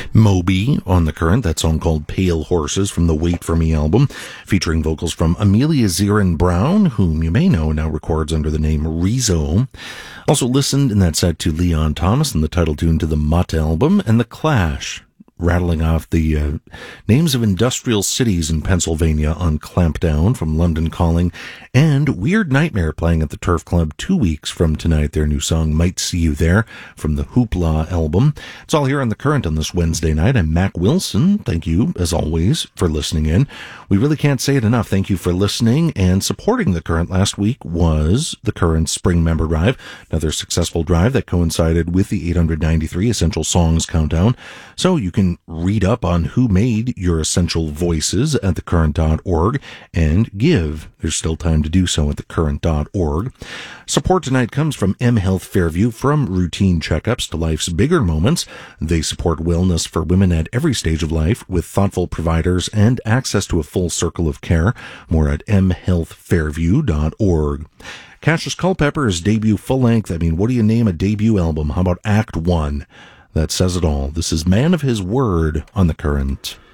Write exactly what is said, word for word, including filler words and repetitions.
Moby on The Current, that song called Pale Horses from the Wait For Me album, featuring vocals from Amelia Zirin Brown, whom you may know now records under the name Rizzo. Also listened in that set to Leon Thomas and the title tune to the Mutt album, and The Clash, rattling off the uh, names of industrial cities in Pennsylvania on Clampdown from London Calling, and Weird Nightmare playing at the Turf Club two weeks from tonight, their new song Might See You There from the Hoopla album. It's all here on The Current on this Wednesday night. I'm Mac Wilson. Thank you, as always, for listening in. We really can't say it enough. Thank you for listening and supporting The Current. Last week was The Current Spring Member Drive, another successful drive that coincided with the eight hundred ninety-three Essential Songs Countdown. So you can read up on who made your essential voices at the current dot org and give. There's still time to do so at the current dot org. Support tonight comes from M Health Fairview. From routine checkups to life's bigger moments, they support wellness for women at every stage of life with thoughtful providers and access to a full circle of care. More at m health fairview dot org. Cassius Culpepper's debut full-length, I mean, what do you name a debut album? How about Act One? That says it all. This is Man of His Word on The Current.